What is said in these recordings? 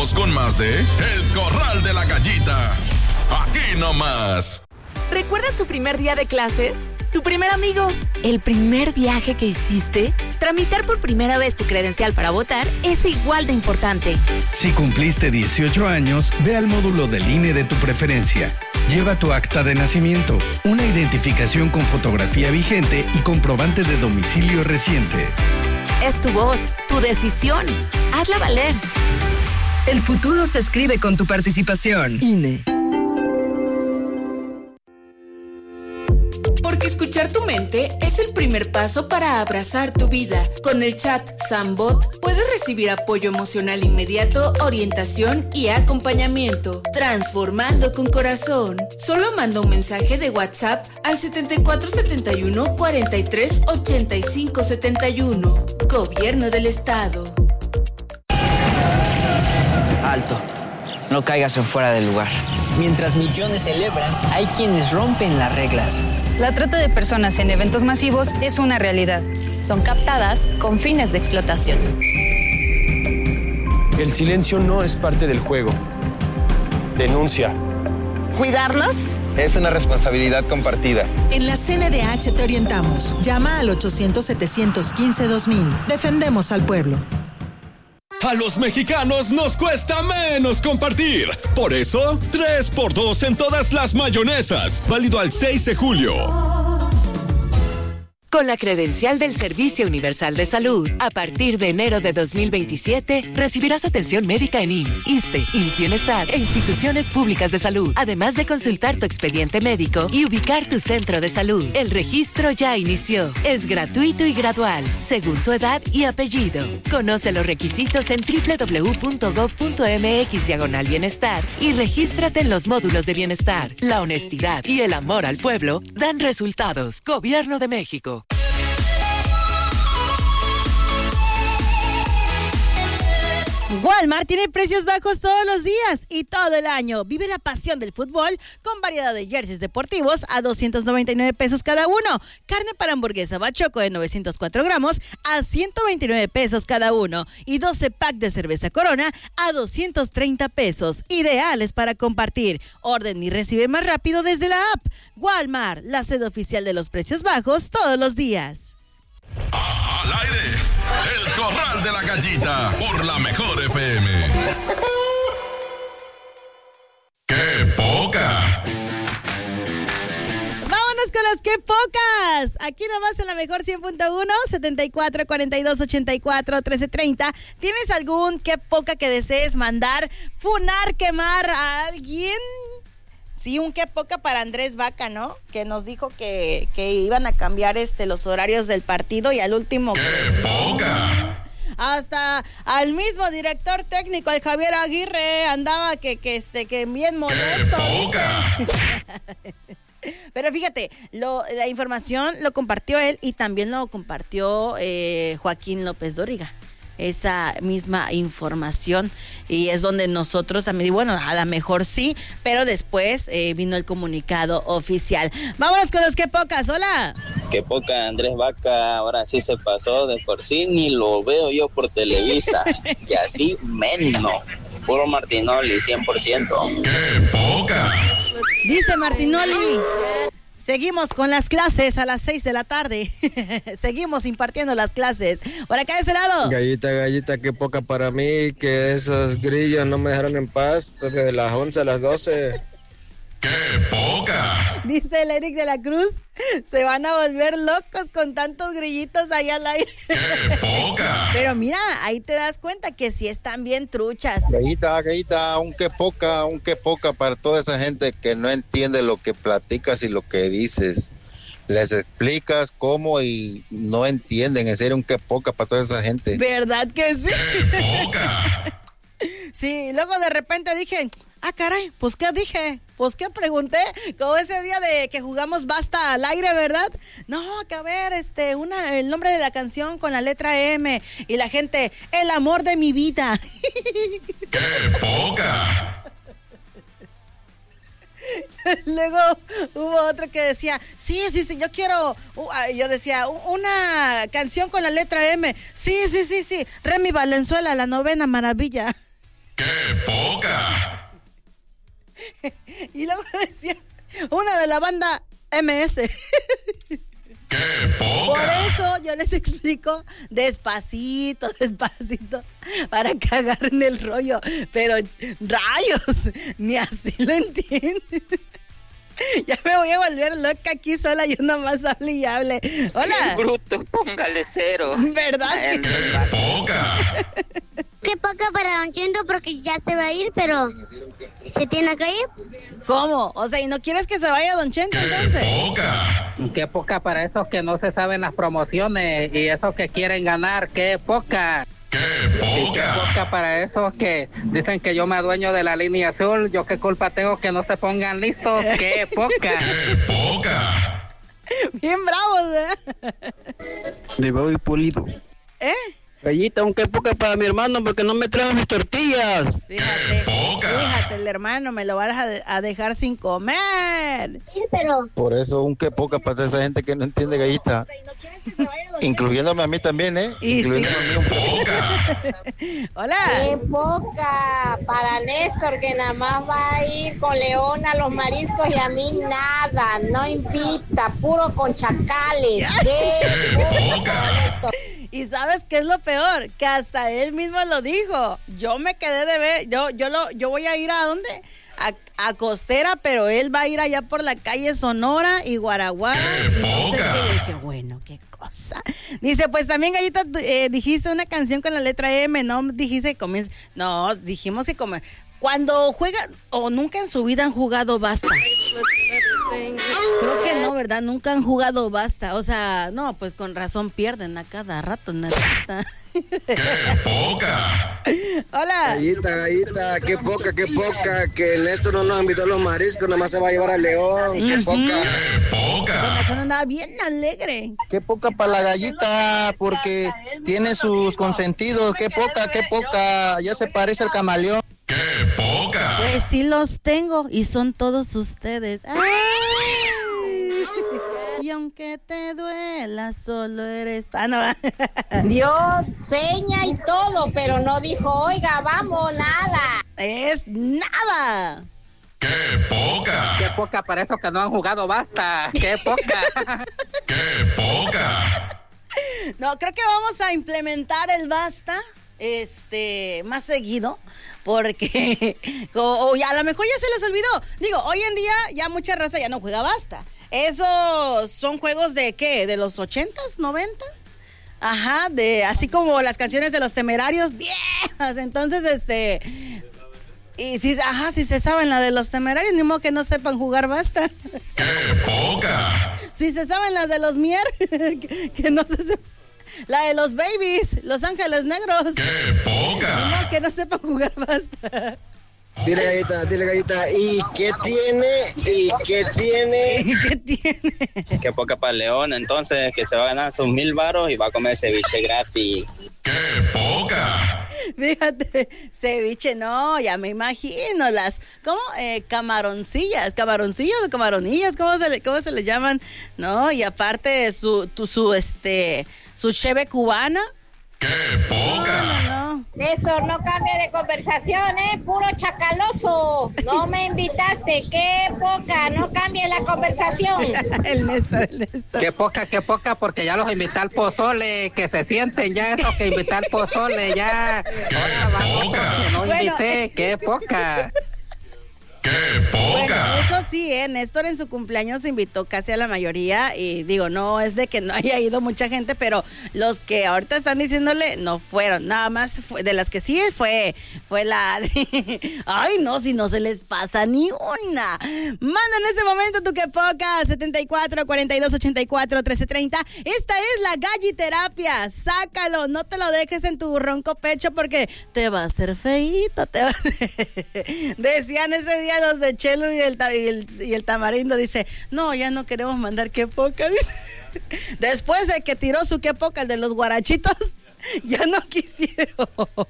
Regresamos con más de El Corral de la Gallita. Aquí nomás. ¿Recuerdas tu primer día de clases? ¿Tu primer amigo? ¿El primer viaje que hiciste? Tramitar por primera vez tu credencial para votar es igual de importante. Si cumpliste 18 años, ve al módulo del INE de tu preferencia. Lleva tu acta de nacimiento, una identificación con fotografía vigente y comprobante de domicilio reciente. Es tu voz, tu decisión. Hazla valer. El futuro se escribe con tu participación. INE. Porque escuchar tu mente es el primer paso para abrazar tu vida. Con el chat Sambot puedes recibir apoyo emocional inmediato, orientación y acompañamiento. Transformando con corazón. Solo manda un mensaje de WhatsApp al 7471 43 85 71. Gobierno del Estado. Alto. No caigas en fuera del lugar. Mientras millones celebran, hay quienes rompen las reglas. La trata de personas en eventos masivos es una realidad. Son captadas con fines de explotación. El silencio no es parte del juego. Denuncia. ¿Cuidarnos? Es una responsabilidad compartida. En la CNDH te orientamos. Llama al 800-715-2000. Defendemos al pueblo. A los mexicanos nos cuesta menos compartir. Por eso, 3x2 en todas las mayonesas. Válido al 6 de julio. Con la credencial del Servicio Universal de Salud, a partir de enero de 2027, recibirás atención médica en IMSS, ISSSTE, IMSS Bienestar e instituciones públicas de salud, además de consultar tu expediente médico y ubicar tu centro de salud. El registro ya inició. Es gratuito y gradual, según tu edad y apellido. Conoce los requisitos en www.gov.mx/bienestar y regístrate en los módulos de bienestar. La honestidad y el amor al pueblo dan resultados. Gobierno de México. Walmart tiene precios bajos todos los días y todo el año. Vive la pasión del fútbol con variedad de jerseys deportivos a 299 pesos cada uno. Carne para hamburguesa Bachoco de 904 gramos a 129 pesos cada uno. Y 12 pack de cerveza Corona a 230 pesos. Ideales para compartir. Orden y recibe más rápido desde la app. Walmart, la sede oficial de los precios bajos todos los días. Al aire, El Corral de la Gallita, por la Mejor FM. ¡Qué poca! ¡Vámonos con las que pocas! Aquí nomás en la Mejor 100.1, 74 42 84 13 30. ¿Tienes algún qué poca que desees mandar, funar, quemar a alguien? Sí, un qué poca para Andrés Vaca, ¿no? Que nos dijo que iban a cambiar los horarios del partido y al último... ¡Qué poca! Hasta al mismo director técnico, el Javier Aguirre, andaba que bien molesto. ¡Qué poca! Pero fíjate, la información lo compartió él y también lo compartió Joaquín López Dóriga. Esa misma información y es donde nosotros, a lo mejor sí, pero después vino el comunicado oficial. Vámonos con los que pocas, hola. Qué poca Andrés Vaca, ahora sí se pasó, de por sí ni lo veo yo por Televisa, y así menos, puro Martinoli, 100%. ¡Qué poca! Dice Martinoli. Seguimos con las clases a las 6 de la tarde. Seguimos impartiendo las clases. Por acá de ese lado. Gallita, qué poca para mí, que esos grillos no me dejaron en paz desde las 11 a las 12. ¡Qué poca! Dice el Eric de la Cruz, se van a volver locos con tantos grillitos ahí al aire. ¡Qué poca! Pero mira, ahí te das cuenta que sí están bien truchas. Gallita, un qué poca para toda esa gente que no entiende lo que platicas y lo que dices. Les explicas cómo y no entienden, en serio, un qué poca para toda esa gente. ¿Verdad que sí? ¡Qué poca! Sí, luego de repente dije... caray, pues ¿qué dije? Pues ¿qué pregunté? Como ese día de que jugamos Basta al aire, ¿verdad? No, que a ver, el nombre de la canción con la letra M. Y la gente, el amor de mi vida. ¡Qué poca! Luego hubo otro que decía, sí, yo quiero, yo decía, una canción con la letra M. Sí, Remy Valenzuela, la novena maravilla. ¡Qué ¡Qué poca! Y luego decía, una de la banda MS. ¡Qué poca! Por eso yo les explico despacito, para que agarren el rollo. Pero rayos, ni así lo entienden. Ya me voy a volver loca aquí sola, yo nomás hable y hable. Hola. ¡Qué bruto! Póngale 0. ¿Verdad? ¡Qué poca! Qué poca para Don Chendo porque ya se va a ir, pero ¿se tiene que ir? ¿Cómo? O sea, ¿y no quieres que se vaya Don Chendo entonces? ¡Qué poca! Qué poca para esos que no se saben las promociones y esos que quieren ganar. ¡Qué poca! ¡Qué Y qué poca! poca para esos que dicen que yo me adueño de la línea azul. Yo qué culpa tengo que no se pongan listos. ¡Qué poca! ¡Qué poca! Bien bravos, ¿verdad? De Bobby Pulido. ¿Eh? Gallita, aunque poca para mi hermano porque no me trajo mis tortillas. Fíjate, el hermano me lo vas a dejar sin comer. Sí, pero... Por eso un que poca para esa gente que no entiende, Gallita. Incluyéndome a mí también, ¿eh? Y Incluyéndome sí. a mí un poco. Hola. Qué poca para Néstor que nada más va a ir con León a los mariscos y a mí nada, no invita, puro con chacales. ¡Qué poca, Néstor! Y ¿sabes qué es lo peor? Que hasta él mismo lo dijo. Yo me quedé de ver, yo voy a ir ¿a dónde? A Costera, pero él va a ir allá por la calle Sonora y Guaraguara. Y no sé qué. Qué bueno, qué cosa. Dice, pues también, Gallita, dijiste una canción con la letra M, no dijiste que comienza. No, dijimos que comienza. Cuando juegan o nunca en su vida han jugado basta. Creo que no, ¿verdad? Nunca han jugado basta. O sea, no, pues con razón pierden a cada rato. ¡Qué poca! Hola. Gallita, qué poca, que Néstor no nos invitó a los mariscos, nada más se va a llevar a León. Qué poca. ¡Qué poca! Con razón andaba bien alegre. Qué poca para la Gallita porque tiene sus consentidos. Qué poca, ya se parece al camaleón. ¡Qué poca! Pues sí los tengo y son todos ustedes. ¡Ay! Y aunque te duela, solo eres... Dio seña y todo, pero no dijo, oiga, vamos, nada. Es nada. ¡Qué poca! ¡Qué poca para esos que no han jugado basta! ¡Qué poca! ¡Qué poca! No, creo que vamos a implementar el basta más seguido, porque a lo mejor ya se les olvidó. Digo, hoy en día ya mucha raza ya no juega basta. Esos son juegos de ¿qué? ¿De los 80s, 90s? Ajá, así como las canciones de los Temerarios viejas. Entonces, y si se saben la de los Temerarios, ni modo que no sepan jugar basta. ¡Qué poca! Si se saben las de los Mier, que no se sepan. La de los Babies, Los Ángeles Negros. ¡Qué poca! Ni modo que no sepan jugar basta. Dile, Gallita, ¿y qué tiene? Qué poca para León, entonces, que se va a ganar sus 1,000 varos y va a comer ceviche gratis. ¡Qué poca! Fíjate, ceviche, no, ya me imagino ¿cómo? Camaroncillas o camaronillas, ¿cómo se le llaman? No, y aparte su cheve cubana. ¡Qué poca! No. Néstor, no cambie de conversación, puro chacaloso. No me invitaste, qué poca, no cambie la conversación. El Néstor. Qué poca, porque ya los invité al pozole, que se sienten ya esos que invité al pozole, ya. Ahora vamos que no invité, qué poca. ¡Qué poca! Bueno, eso sí, Néstor en su cumpleaños invitó casi a la mayoría y digo, no es de que no haya ido mucha gente, pero los que ahorita están diciéndole no fueron, nada más de las que sí fue la ay no, si no se les pasa ni una. Manda en ese momento tu que poca 74 42 84 1330. Esta es la galliterapia, sácalo, no te lo dejes en tu ronco pecho porque te va a hacer feíto, decían ese día los de Chelo y el Tamarindo, dice, no, ya no queremos mandar qué poca, dice. Después de que tiró su qué poca, el de los guarachitos, ya no quisieron.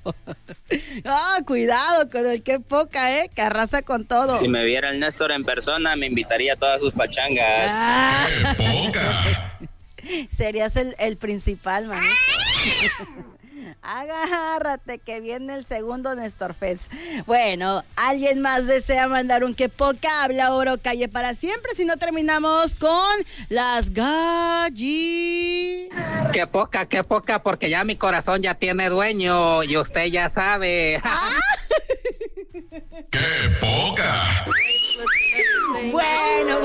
Cuidado con el qué poca, que arrasa con todo. Si me viera el Néstor en persona, me invitaría a todas sus pachangas. ¡Qué poca! Serías el principal, man. Agárrate que viene el segundo Néstor Feds. Bueno, ¿alguien más desea mandar un qué poca? Habla oro, calle para siempre. Si no, terminamos con las gallitas. Qué poca, porque ya mi corazón ya tiene dueño y usted ya sabe. ¡Qué poca! Bueno.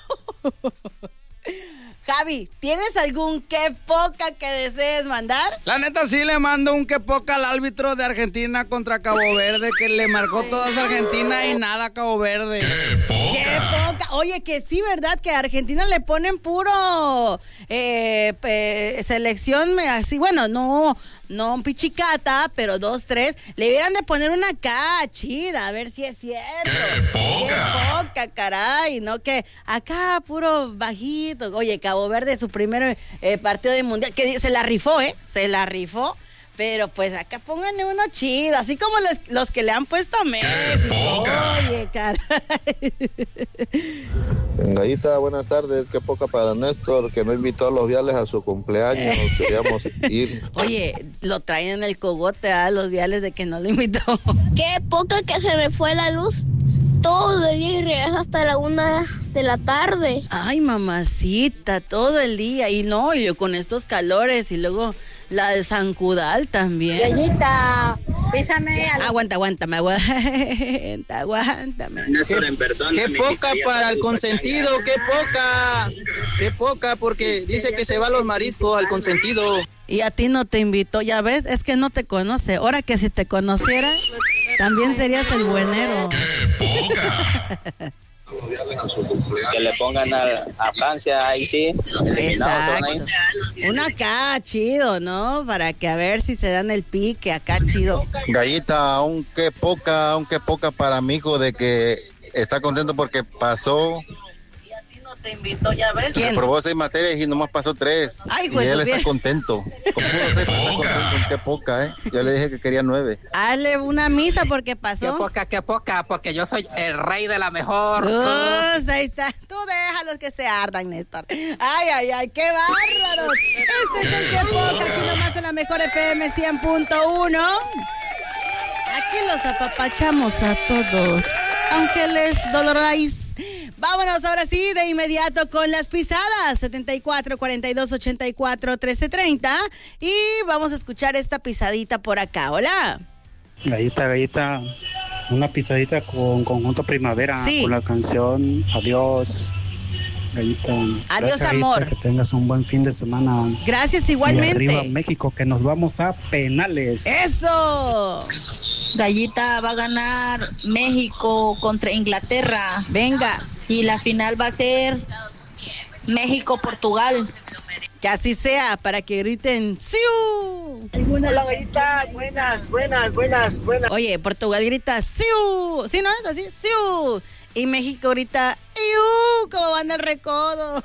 Javi, ¿tienes algún qué poca que desees mandar? La neta sí le mando un qué poca al árbitro de Argentina contra Cabo Verde, que le marcó todas Argentina y nada Cabo Verde. ¡Qué poca! ¡Qué poca! Oye, que sí, ¿verdad? Que a Argentina le ponen puro selección así, bueno, no pichicata, pero 2, 3. Le hubieran de poner una K chida, a ver si es cierto. ¡Qué poca! ¡Qué poca, caray! No que acá puro bajito. Oye, Cabo Verde, su primer partido de mundial, que se la rifó, se la rifó. Pero pues acá pónganle uno chido, así como los que le han puesto a México. Oye, caray. Gallita, buenas tardes. Qué poca para Néstor, que no invitó a los viales a su cumpleaños. Queríamos ir. Oye, lo traen en el cogote a los viales de que no lo invitó. Qué poca que se me fue la luz todo el día y regresa hasta la 1 de la tarde. Ay, mamacita, todo el día. Y no, yo con estos calores y luego la de Zancudal también. Gallita, písame. Aguántame. Néstor en persona. Qué poca para el consentido, qué poca, porque dice que se va a los mariscos al consentido. Y a ti no te invitó, ya ves, es que no te conoce. Ahora que si te conociera, también serías el buenero. ¡Qué poca! Que le pongan a Francia, ahí sí. Exacto. Una acá, chido, ¿no? Para que a ver si se dan el pique acá, chido. Gallita, aunque poca para mi hijo de que está contento porque pasó. Te invitó, ya ves. ¿Quién? Aprobó 6 materias y nomás pasó 3. Ay, y pues él está contento. Como no sé, está contento. Qué poca, Yo le dije que quería 9. Hazle una misa porque pasó. Qué poca, porque yo soy el rey de la mejor. Ahí está. Tú déjalos que se ardan, Néstor. Ay, qué bárbaros. Este es el qué poca, aquí nomás en la mejor FM 100.1. Aquí los apapachamos a todos, aunque les doloráis. Vámonos ahora sí de inmediato con las pisadas 74 42 84 13 30 y vamos a escuchar esta pisadita por acá. Hola. Gallita, una pisadita con Conjunto Primavera, sí, con la canción Adiós. Gallita. Adiós, gracias, amor. Gallita, que tengas un buen fin de semana. Gracias, igualmente. Y arriba México, que nos vamos a penales. ¡Eso! Gallita, va a ganar México contra Inglaterra. Venga. Y la final va a ser México-Portugal. Que así sea, para que griten ¡Siu! Hola, Gallita, buenas. Oye, Portugal grita ¡Siu! ¿Sí, no es así? ¡Siu! Y México grita ¡Iu! Como van el recodo.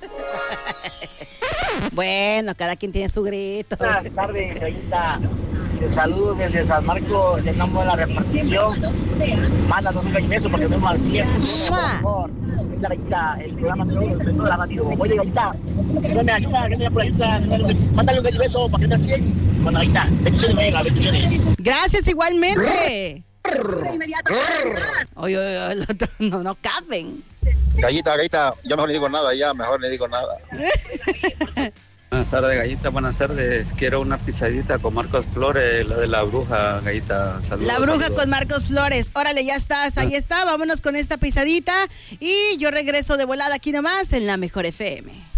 Bueno, cada quien tiene su grito. Buenas tardes, Gallita. Saludos desde San Marcos, de nombre de la repartición. Mándanos un beso porque vemos al 100. Por favor. Venga, Gallita, el programa de toda la radio. Oye, Gallita, sígueme, ayuda, que por Gallita. Mándale un beso para que esté al 100. Bueno, Gallita, bendiciones. Gracias, igualmente. Oye, el otro no caben. Gallita, yo mejor ni digo nada. Buenas tardes, Gallita, buenas tardes. Quiero una pisadita con Marcos Flores, la de la bruja, Gallita. Saludos. La bruja con Marcos Flores. Órale, ya estás, ahí está. Vámonos con esta pisadita y yo regreso de volada aquí nomás en la Mejor FM.